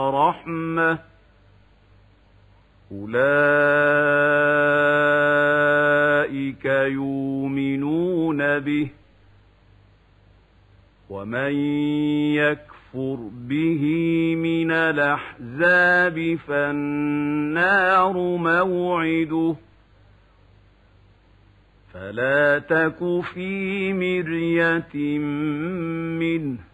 ورحمة أولئك يؤمنون به ومن يكفر به من الأحزاب فالنار موعده فلا تك في مرية منه